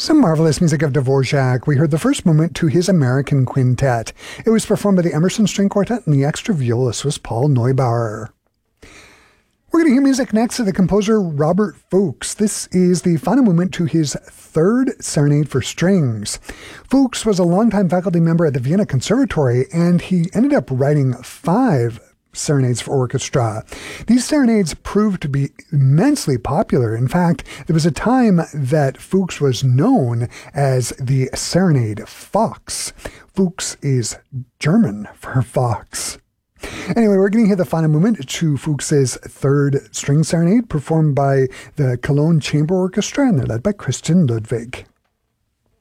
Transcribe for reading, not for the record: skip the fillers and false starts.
Some marvelous music of Dvorak. We heard the first movement to his American Quintet. It was performed by the Emerson String Quartet, and the extra violist was Paul Neubauer. We're going to hear music next of the composer Robert Fuchs. This is the final movement to his third serenade for strings. Fuchs was a longtime faculty member at the Vienna Conservatory, and he ended up writing 5 serenades for orchestra. These serenades proved to be immensely popular. In fact, there was a time that Fuchs was known as the Serenade Fox. Fuchs is German for fox. Anyway, we're going to hear the final movement to Fuchs's third string serenade performed by the Cologne Chamber Orchestra, and they're led by Christian Ludwig.